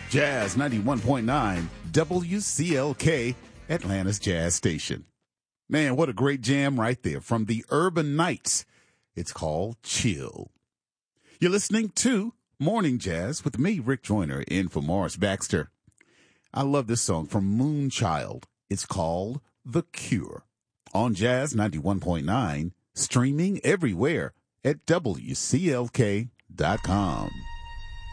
Jazz 91.9 WCLK, Atlanta's Jazz Station. Man, what a great jam right there from the Urban Knights. It's called Chill. You're listening to Morning Jazz with me, Rick Joyner, in for Morris Baxter. I love this song from Moonchild. It's called The Cure. On Jazz 91.9, streaming everywhere at WCLK.com.